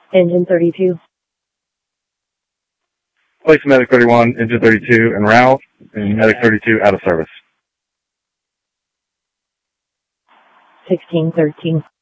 Engine 32. Place Medic 31, Engine 32 en route, and Medic 32 out of service. 1613.